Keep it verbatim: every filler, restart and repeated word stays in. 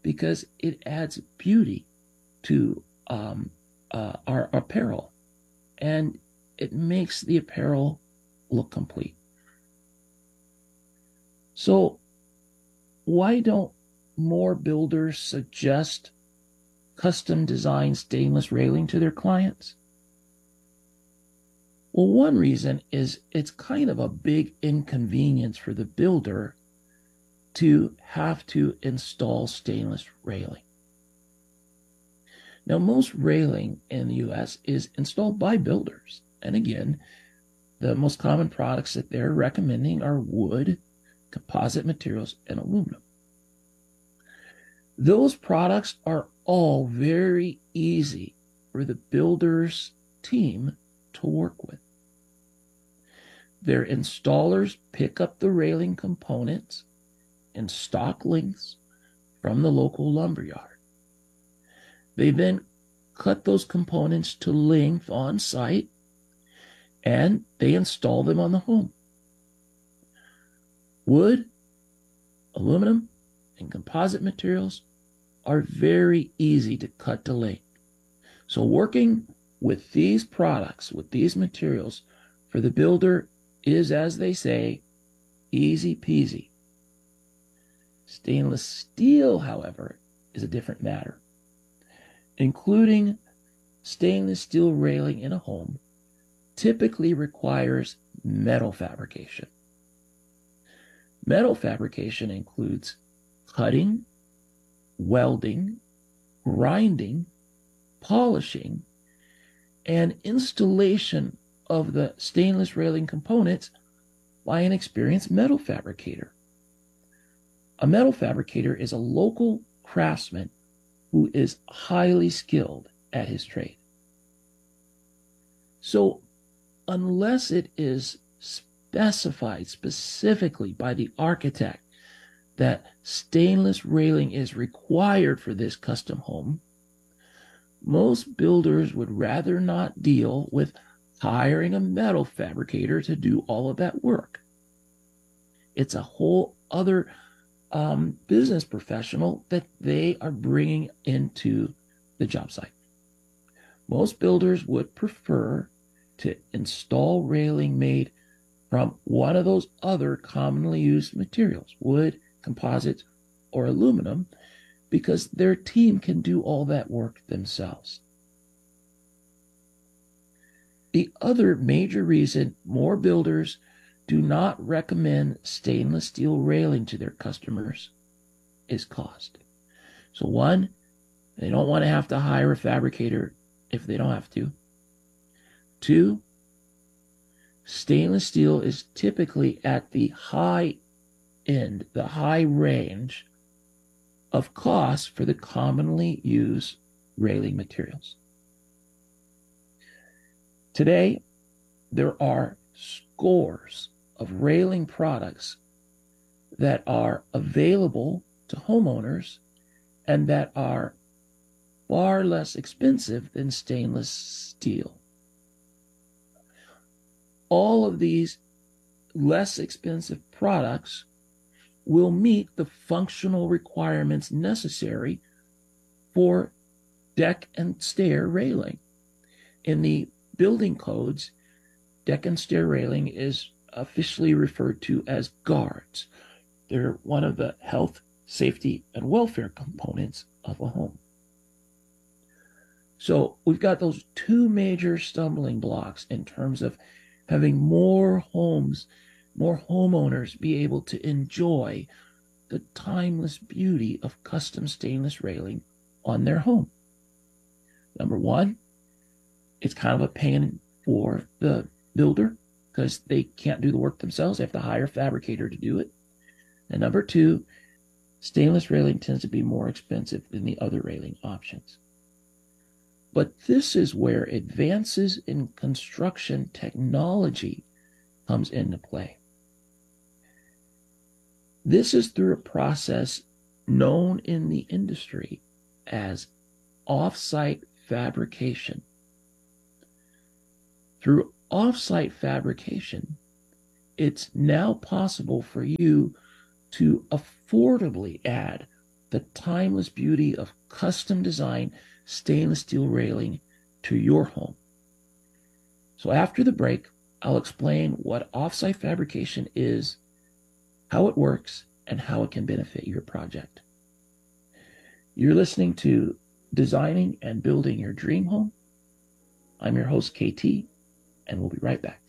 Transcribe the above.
because it adds beauty to um, uh, our apparel, and it makes the apparel look complete. So why don't more builders suggest custom designed stainless railing to their clients? Well, one reason is it's kind of a big inconvenience for the builder to have to install stainless railing. Now, most railing in the U S is installed by builders. And again, the most common products that they're recommending are wood, composite materials, and aluminum. Those products are all very easy for the builder's team to work with. Their installers pick up the railing components in stock lengths from the local lumberyard. They then cut those components to length on site, and they install them on the home. Wood, aluminum, and composite materials are very easy to cut to length. So working with these products, with these materials, for the builder is, as they say, easy peasy. Stainless steel, however, is a different matter. Including stainless steel railing in a home typically requires metal fabrication. Metal fabrication includes cutting, welding, grinding, polishing, and installation of the stainless railing components by an experienced metal fabricator. A metal fabricator is a local craftsman who is highly skilled at his trade. So unless it is specified specifically by the architect that stainless railing is required for this custom home, most builders would rather not deal with hiring a metal fabricator to do all of that work. It's a whole other um, business professional that they are bringing into the job site. Most builders would prefer to install railing made from one of those other commonly used materials, wood, composites, or aluminum, because their team can do all that work themselves. The other major reason more builders do not recommend stainless steel railing to their customers is cost. So one, they don't want to have to hire a fabricator if they don't have to. Two, stainless steel is typically at the high end, the high range of cost for the commonly used railing materials. Today, there are scores of railing products that are available to homeowners and that are far less expensive than stainless steel. All of these less expensive products will meet the functional requirements necessary for deck and stair railing. In the building codes, deck and stair railing is officially referred to as guards. They're one of the health, safety, and welfare components of a home. So we've got those two major stumbling blocks in terms of having more homes, more homeowners be able to enjoy the timeless beauty of custom stainless railing on their home. Number one, it's kind of a pain for the builder because they can't do the work themselves. They have to hire a fabricator to do it. And number two, stainless railing tends to be more expensive than the other railing options. But this is where advances in construction technology comes into play. This is through a process known in the industry as off-site fabrication. Through off-site fabrication, it's now possible for you to affordably add the timeless beauty of custom design stainless steel railing to your home. So after the break, I'll explain what offsite fabrication is, how it works, and how it can benefit your project. You're listening to Designing and Building Your Dream Home. I'm your host, K T, and we'll be right back.